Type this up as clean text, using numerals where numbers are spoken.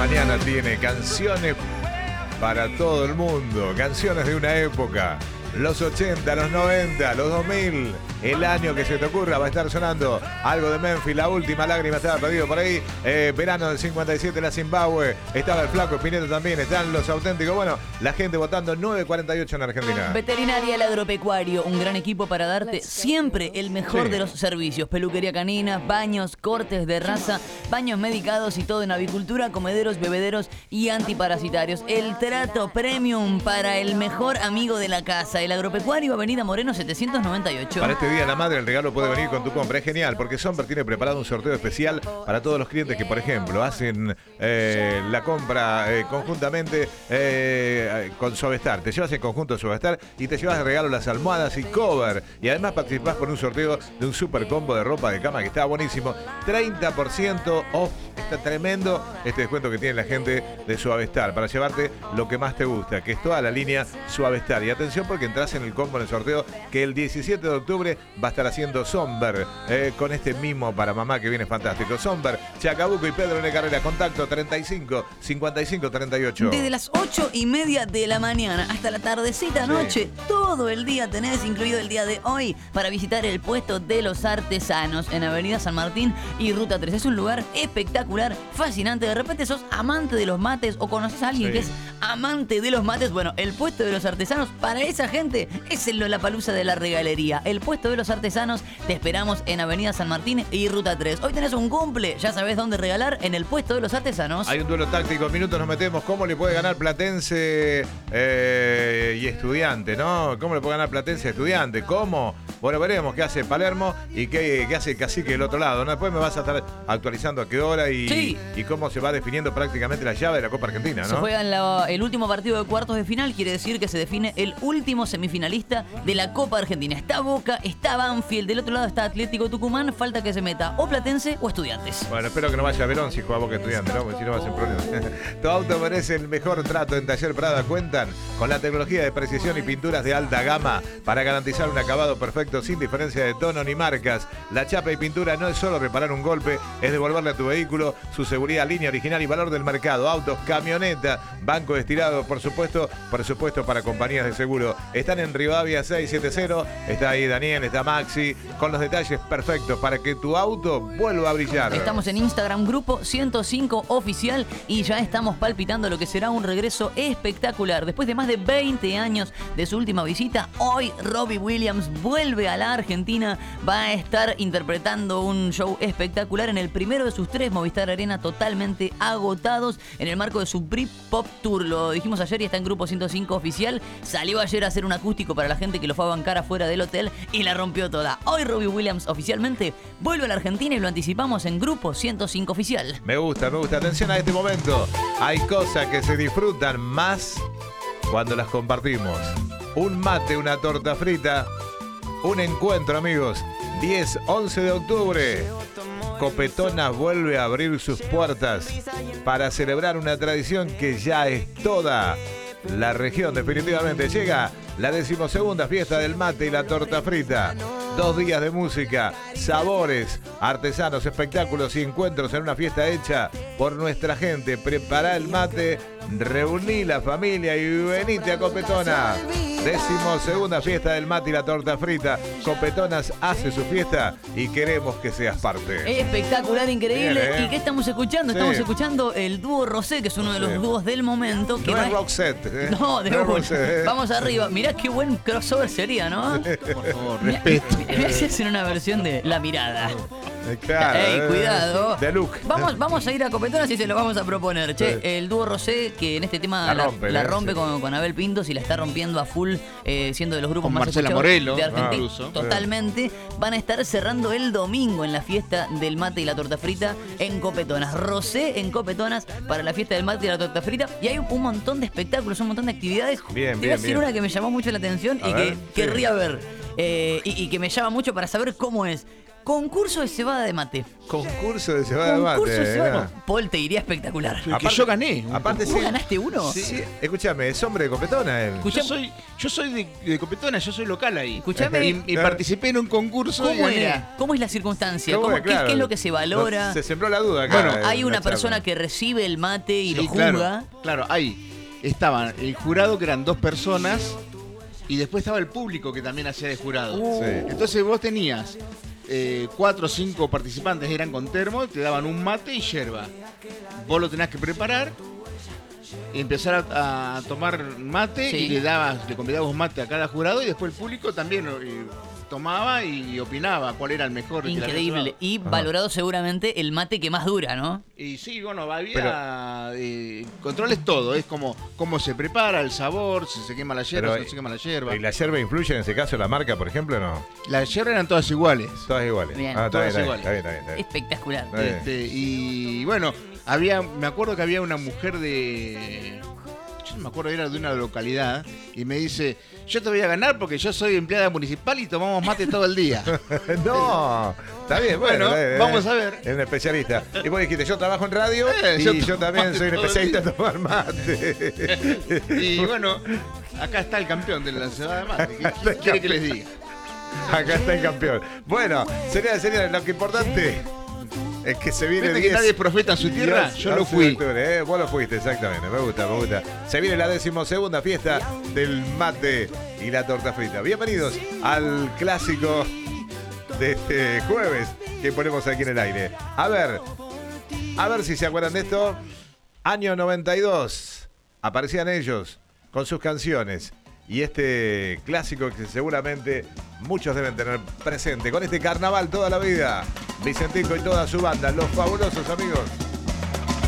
mañana tiene canciones para todo el mundo, canciones de una época. Los 80, los 90, los 2000, el año que se te ocurra va a estar sonando algo de Memphis, La Última Lágrima estaba perdido por ahí, verano del 57 la Zimbabue, estaba el Flaco Spinetta también, están Los Auténticos, bueno, la gente votando 9.48 en Argentina. Veterinaria El Agropecuario, un gran equipo para darte siempre el mejor de los servicios, peluquería canina, baños, cortes de raza, baños medicados y todo en avicultura, comederos, bebederos y antiparasitarios. El trato premium para el mejor amigo de la casa. El Agropecuario, Avenida Moreno 798. Para este Día de la Madre el regalo puede venir con tu compra. Es genial porque Somber tiene preparado un sorteo especial para todos los clientes que, por ejemplo, hacen la compra conjuntamente con Suavestar. Te llevas en conjunto Suavestar y te llevas de regalo las almohadas y cover. Y además participás por un sorteo de un super combo de ropa de cama que está buenísimo. 30% off. Está tremendo este descuento que tiene la gente de Suavestar para llevarte lo que más te gusta, que es toda la línea Suavestar. Y atención porque entras en el combo en el sorteo que el 17 de octubre va a estar haciendo Somber con este mimo para mamá que viene fantástico. Somber, Chacabuco y Pedro N. Carrera. Contacto 35 55 38. Desde las 8:30 de la mañana hasta la tardecita noche, todo el día tenés, incluido el día de hoy, para visitar el puesto de los artesanos en Avenida San Martín y Ruta 3. Es un lugar espectacular, fascinante. De repente sos amante de los mates o conoces a alguien que es amante de los mates. Bueno, el puesto de los artesanos para esa gente es el Lollapalooza de la regalería. El puesto de los artesanos te esperamos en Avenida San Martín y Ruta 3. Hoy tenés un cumple, ya sabés dónde regalar, en el puesto de los artesanos. Hay un duelo táctico, en minutos nos metemos. ¿Cómo le puede ganar Platense y Estudiante, no? ¿Cómo le puede ganar Platense y Estudiante? ¿Cómo? Bueno, veremos qué hace Palermo y qué hace Cacique del otro lado, ¿no? Después me vas a estar actualizando a qué hora y cómo se va definiendo prácticamente la llave de la Copa Argentina, ¿no? Se juega el último partido de cuartos de final, quiere decir que se define el último semifinalista de la Copa Argentina. Está Boca, está Banfield, del otro lado está Atlético Tucumán, falta que se meta o Platense o Estudiantes. Bueno, espero que no vaya a Verón si juega Boca Estudiante, ¿no? Porque si no va a ser problema. Tu auto merece el mejor trato. En Taller Prada cuentan con la tecnología de precisión y pinturas de alta gama para garantizar un acabado perfecto sin diferencia de tono ni marcas. La chapa y pintura no es solo reparar un golpe, es devolverle a tu vehículo su seguridad, línea original y valor del mercado. Autos, camioneta, banco estirado, por supuesto, presupuesto para compañías de seguro. Están en Rivadavia 670, está ahí Daniel, está Maxi, con los detalles perfectos para que tu auto vuelva a brillar. Estamos en Instagram, Grupo 105 Oficial, y ya estamos palpitando lo que será un regreso espectacular. Después de más de 20 años de su última visita, hoy Robbie Williams vuelve a la Argentina. Va a estar interpretando un show espectacular en el primero de sus 3 Movistar Arena totalmente agotados en el marco de su Britpop Tour. Lo dijimos ayer y está en Grupo 105 Oficial. Salió ayer a hacer un acústico para la gente que lo fue a bancar afuera del hotel y la rompió toda. Hoy Robbie Williams oficialmente vuelve a la Argentina y lo anticipamos en Grupo 105 Oficial. Me gusta. Atención a este momento. Hay cosas que se disfrutan más cuando las compartimos. Un mate, una torta frita, un encuentro, amigos. 10, 11 de octubre. Copetonas vuelve a abrir sus puertas para celebrar una tradición que ya es toda la región. Definitivamente llega la 12ª fiesta del mate y la torta frita. 2 días de música, sabores, artesanos, espectáculos y encuentros en una fiesta hecha por nuestra gente. Prepara el mate, reuní la familia y venite a Copetona. 12ª fiesta del mate y la torta frita. Copetonas hace su fiesta y queremos que seas parte. Espectacular, increíble. Bien, ¿Y qué estamos escuchando? Sí. Estamos escuchando el dúo Rosé, que es uno de los dúos del momento. Que No es Roxette. No, de no es una. Roxette. Vamos arriba. Mirá qué buen crossover sería, ¿no? Por favor, Mirá respeto. si hacen una versión de La Mirada. Claro, Ey, cuidado. De look. Vamos a ir a Copetonas y se lo vamos a proponer. Che, el dúo Rosé, que en este tema la rompe con Abel Pintos y la está rompiendo a full, siendo de los grupos Con más Marcela escuchados Morelo, de Argentina. incluso. Totalmente. Van a estar cerrando el domingo en la fiesta del mate y la torta frita en Copetonas. Rosé en Copetonas para la fiesta del mate y la torta frita. Y hay un montón de espectáculos, un montón de actividades. Bien, Te voy a decir bien. una que me llamó mucho la atención A y ver, que sí. querría ver. Y que me llama mucho para saber cómo es. Concurso de cebada de mate. Concurso de cebada de mate. Concurso de cebada de mate. Paul, te diría espectacular. Que yo gané. Aparte, ¿Vos ganaste uno? Sí, escúchame, es hombre de copetona él. Yo soy de Copetona, yo soy local ahí. Escuchame. Y participé en un concurso y ¿Cómo gané. era? ¿Cómo es la circunstancia? ¿Cómo ¿Cómo, es? qué, Claro. qué es lo que se valora? Se sembró la duda acá. Bueno, Hay en una la charla. persona que recibe el mate y Sí, lo juzga. Claro, ahí estaban el jurado, que eran 2 personas, y después estaba el público, que también hacía de jurado. Sí. Entonces vos tenías 4 o 5 participantes, eran con termo, te daban un mate y yerba. Vos lo tenías que preparar y empezar a tomar mate, Sí. y le convidabas mate a cada jurado, y después el público también tomaba y opinaba cuál era el mejor. que le había Increíble. llevado. Y valorado seguramente el mate que más dura, ¿no? Y sí, bueno, había controles todo, es como cómo se prepara, el sabor, si se quema la yerba, Pero, si no se quema la yerba. ¿Y la yerba influye en ese caso la marca, por ejemplo, o no? Las yerbas eran todas iguales. Todas iguales. Bien. Está Todas bien, iguales. está bien, está bien. Espectacular. Está bien. Y bueno, me acuerdo que había una mujer yo no me acuerdo, era de una localidad, y me dice, yo te voy a ganar porque yo soy empleada municipal y tomamos mate todo el día. No, está bien, bueno, Bueno, vamos a ver. Es un especialista. Y vos dijiste, yo trabajo en radio y yo yo también tomo soy un mate todo el especialista en tomar mate. Y bueno, acá está el campeón de la cebada de mate. ¿Qué quiere que les diga? Acá está el campeón. Bueno, señoras y señores, lo que importante es que se viene ¿Viste que 10 nadie es profeta en su tierra? Dios, Yo lo 11 de fui. octubre, vos lo fuiste, exactamente. Me gusta, me gusta. Se viene la 12ª fiesta del mate y la torta frita. Bienvenidos al clásico de este jueves que ponemos aquí en el aire. A ver si se acuerdan de esto. Año 92. Aparecían ellos con sus canciones. Y este clásico que seguramente muchos deben tener presente. Con este carnaval toda la vida. Vicentico y toda su banda. Los fabulosos amigos.